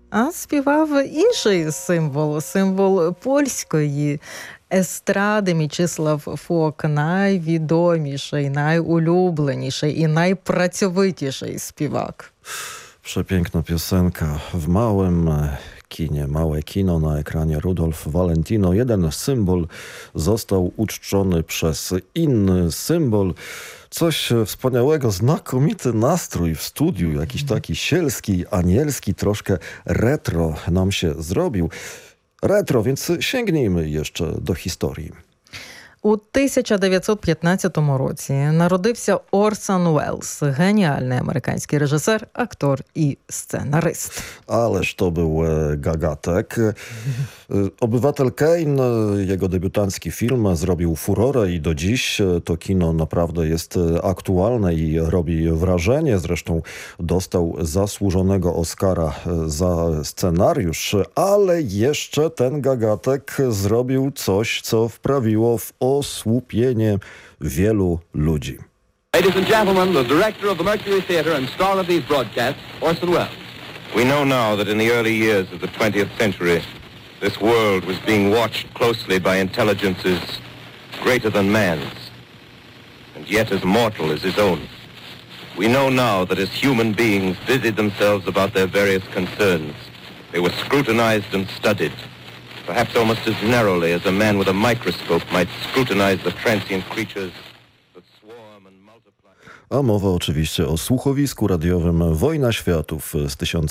А співав інший символ польської естради Мічислав Фок, najwidomіший, najulubленіший і najpracowitіший співак. Przepiękna piosenka w małym kinie, małe kino na ekranie Rudolf Valentino. Jeden symbol został uczczony przez inny symbol. Coś wspaniałego, znakomity nastrój w studiu, jakiś taki sielski, anielski, troszkę retro nam się zrobił. Retro, więc sięgnijmy jeszcze do historii. У 1915 році народився Орсон Уеллс, геніальний американський режисер, актор і сценарист. Ależ to był gagatek. Obywatel Kane, jego debiutancki film, zrobił furorę i do dziś to kino naprawdę jest aktualne i robi wrażenie. Zresztą dostał zasłużonego Oscara za scenariusz, ale jeszcze ten gagatek zrobił coś, co wprawiło w osłupienie wielu ludzi. Ladies and gentlemen, the director of the Mercury Theatre and star of these broadcasts, Orson Welles. We know now that in the early years of the 20th century, this world was being watched closely by intelligences greater than man's, and yet as mortal as his own. We know now that as human beings busied themselves about their various concerns, they were scrutinized and studied, perhaps almost as narrowly as a man with a microscope might scrutinize the transient creatures that swarm and multiply. A mowa oczywiście o słuchowisku radiowym Wojna Światów z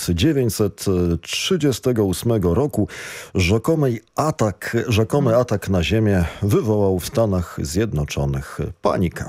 1938 roku. Rzekomy atak na Ziemię wywołał w Stanach Zjednoczonych panikę.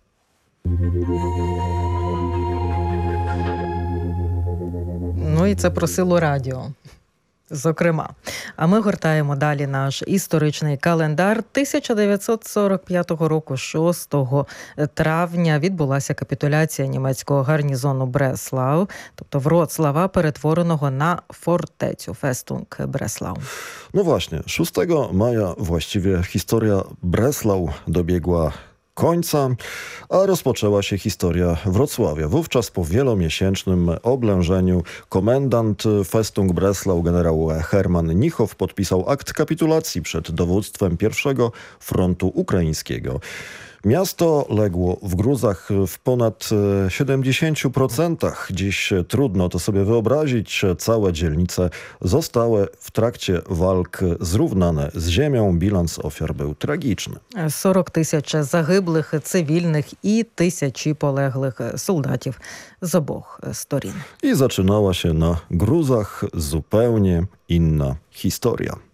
Ну і це про силу радіо. Зокрема. А ми гортаємо далі наш історичний календар. 1945 року, 6 травня, відбулася капітуляція німецького гарнізону Бреслау, тобто Вроцлава, перетвореного на фортецю, Фестунг Бреслау. No właśnie, 6 maja właściwie historia Breslau dobiegła końca, a rozpoczęła się historia Wrocławia. Wówczas po wielomiesięcznym oblężeniu komendant Festung Breslau generał Hermann Nichow podpisał akt kapitulacji przed dowództwem pierwszego frontu ukraińskiego. Miasto legło w gruzach w ponad 70%. Dziś trudno to sobie wyobrazić. Całe dzielnice zostały w trakcie walk zrównane z ziemią. Bilans ofiar był tragiczny. 40 тисяч загиблих цивільних і тисячі полеглих солдатів з обох сторін. I zaczynała się na gruzach zupełnie inna historia.